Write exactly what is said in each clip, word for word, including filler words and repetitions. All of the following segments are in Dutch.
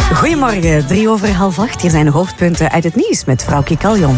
Goedemorgen, drie over half acht. Hier zijn de hoofdpunten uit het nieuws met Frauke Kaljon.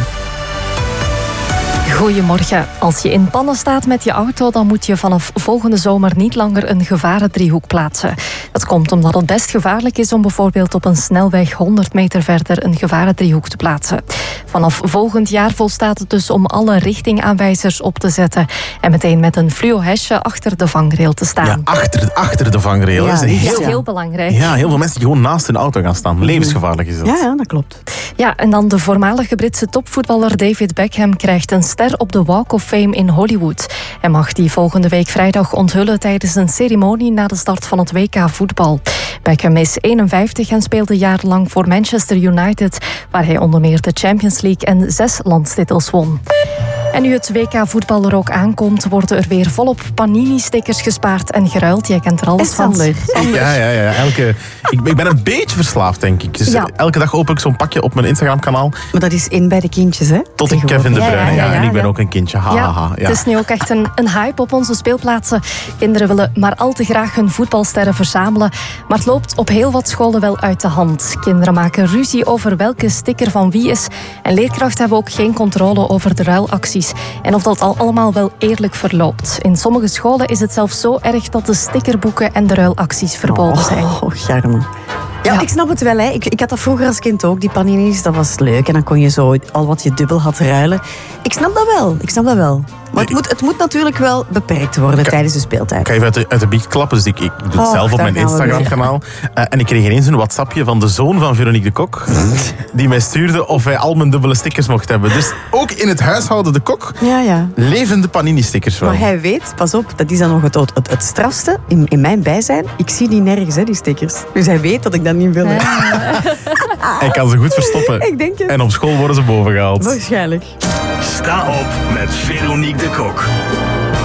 Goedemorgen. Als je in pannen staat met je auto, dan moet je vanaf volgende zomer niet langer een gevarendriehoek plaatsen. Dat komt omdat het best gevaarlijk is om bijvoorbeeld op een snelweg honderd meter verder een gevarendriehoek te plaatsen. Vanaf volgend jaar volstaat het dus om alle richtingaanwijzers op te zetten en meteen met een fluo-hesje achter de vangrail te staan. Ja, achter, achter de vangrail. Ja, dat is heel, heel, heel belangrijk. Ja, heel veel mensen die gewoon naast hun auto gaan staan. Levensgevaarlijk is dat. Ja, ja, dat klopt. Ja, en dan de voormalige Britse topvoetballer David Beckham krijgt een ster op de Walk of Fame in Hollywood. Hij mag die volgende week vrijdag onthullen tijdens een ceremonie na de start van het W K voetbal. Beckham is eenenvijftig en speelde jarenlang voor Manchester United, waar hij onder meer de Champions League en zes landstitels won. En nu het W K voetbal er ook aankomt, worden er weer volop Panini-stickers gespaard en geruild. Jij kent er alles van. Sander. Ja, ja, ja. Elke, ik, ik ben een beetje verslaafd, denk ik. Dus Ja. elke dag open ik zo'n pakje op mijn Instagram-kanaal. Maar dat is in bij de kindjes, hè? Tot ik Kevin De Ja, Bruyne. ja, Ja, ja, en ik ben ja. ook een kindje. Ha, Ja, ha, ha. Ja. het is nu ook echt een, een hype op onze speelplaatsen. Kinderen willen maar al te graag hun voetbalsterren verzamelen. Maar het loopt op heel wat scholen wel uit de hand. Kinderen maken ruzie over welke sticker van wie is. En leerkrachten hebben ook geen controle over de ruilacties. En of dat al allemaal wel eerlijk verloopt. In sommige scholen is het zelfs zo erg dat de stickerboeken en de ruilacties verboden zijn. Oh, garme. Ja, Ja. ik snap het wel. Hè. Ik, ik had dat vroeger als kind ook, die panini's. Dat was leuk. En dan kon je zo al wat je dubbel had ruilen. Ik snap dat wel. Ik snap dat wel. Maar het moet, het moet natuurlijk wel beperkt worden tijdens de speeltijd. Ik ga even uit de, uit de biecht klappen. Dus ik, ik doe het Oh, zelf op daar mijn gaan we weer. Instagram-kanaal. Uh, en ik kreeg ineens een WhatsAppje van de zoon van Veronique de Kok. Die mij stuurde of wij al mijn dubbele stickers mocht hebben. Dus ook in het huishouden de Kok Ja, ja. levende Panini-stickers wel. Maar hij weet, pas op, dat is dan nog het, het, het strafste in, in mijn bijzijn. Ik zie die nergens, hè, die stickers. Dus hij weet dat ik dat niet wil. hè. Hij kan ze goed verstoppen. Ik denk het. En op school worden ze bovengehaald. Waarschijnlijk. Sta op met Veronique de Kok.